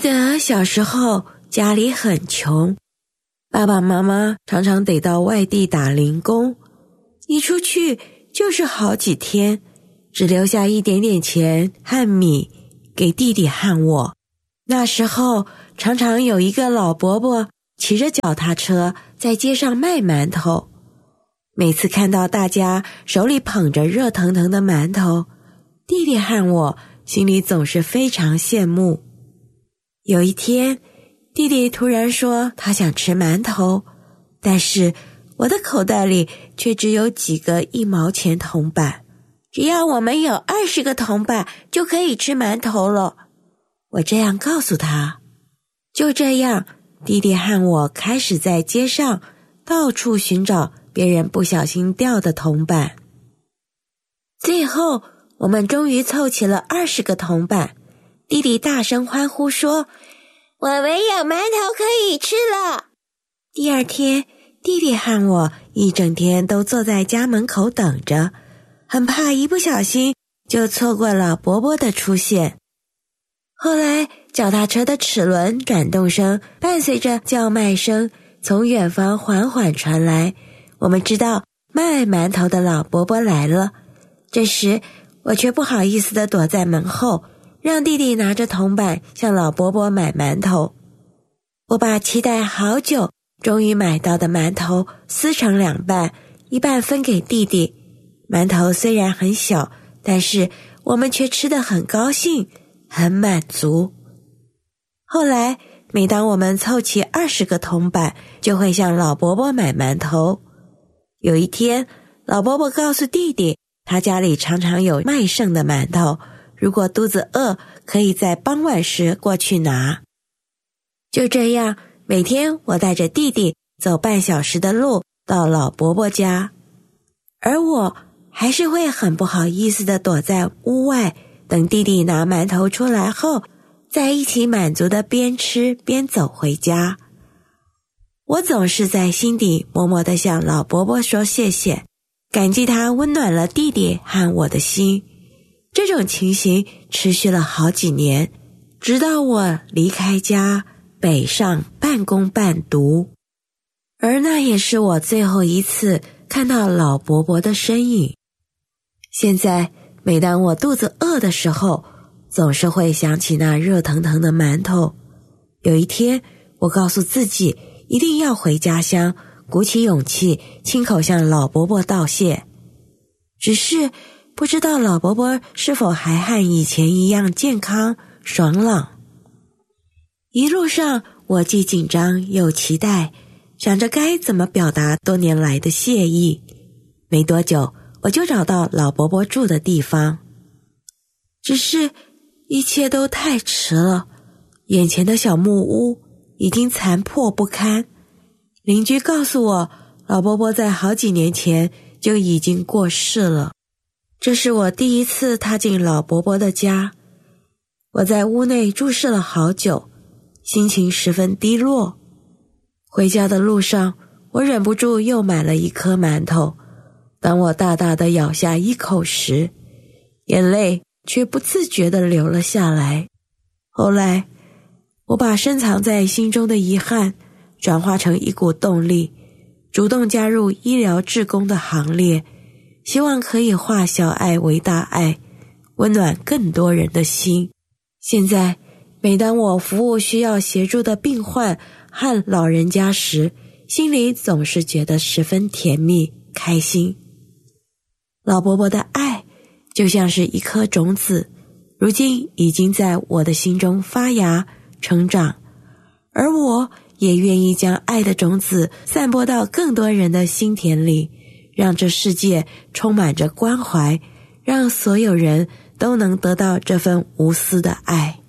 得小时候家里很穷，爸爸妈妈常常得到外地打零工，一出去就是好几天，只留下一点点钱和米给弟弟和我。那时候常常有一个老伯伯骑着脚踏车在街上卖馒头，每次看到大家手里捧着热腾腾的馒头，弟弟和我心里总是非常羡慕。有一天，弟弟突然说他想吃馒头，但是我的口袋里却只有几个1毛钱铜板。只要我们有20个铜板就可以吃馒头了，我这样告诉他。就这样，弟弟和我开始在街上到处寻找别人不小心掉的铜板。最后我们终于凑齐了20个铜板，弟弟大声欢呼说，我们有馒头可以吃了。第二天，弟弟和我一整天都坐在家门口等着，很怕一不小心就错过老伯伯的出现。后来脚踏车的齿轮转动声伴随着叫卖声从远方缓缓传来，我们知道卖馒头的老伯伯来了。这时我却不好意思地躲在门后，让弟弟拿着铜板向老伯伯买馒头。我把期待好久终于买到的馒头撕成2半，一半分给弟弟。馒头虽然很小，但是我们却吃得很高兴，很满足。后来每当我们凑齐20个铜板，就会向老伯伯买馒头。有一天，老伯伯告诉弟弟，他家里常常有卖剩的馒头，如果肚子饿，可以在傍晚时过去拿。就这样，每天我带着弟弟走半小时的路到老伯伯家，而我还是会很不好意思地躲在屋外，等弟弟拿馒头出来后，在一起满足地边吃边走回家。我总是在心底默默地向老伯伯说谢谢，感激他温暖了弟弟和我的心。这种情形持续了好几年，直到我离开家，北上半工半读。而那也是我最后一次看到老伯伯的身影。现在每当我肚子饿的时候，总是会想起那热腾腾的馒头。有一天，我告诉自己一定要回家乡，鼓起勇气亲口向老伯伯道谢。只是不知道老伯伯是否还和以前一样健康爽朗。一路上我既紧张又期待，想着该怎么表达多年来的谢意。没多久，我就找到老伯伯住的地方。只是一切都太迟了，眼前的小木屋已经残破不堪。邻居告诉我，老伯伯在好几年前就已经过世了。这是我第一次踏进老伯伯的家。我在屋内注视了好久，心情十分低落。回家的路上，我忍不住又买了1颗馒头。当我大大地咬下一口时，眼泪却不自觉地流了下来。后来，我把深藏在心中的遗憾转化成一股动力，主动加入医疗志工的行列，希望可以化小爱为大爱，温暖更多人的心。现在，每当我服务需要协助的病患和老人家时，心里总是觉得十分甜蜜、开心。老伯伯的爱就像是一颗种子，如今已经在我的心中发芽成长，而我也愿意将爱的种子散播到更多人的心田里，让这世界充满着关怀，让所有人都能得到这份无私的爱。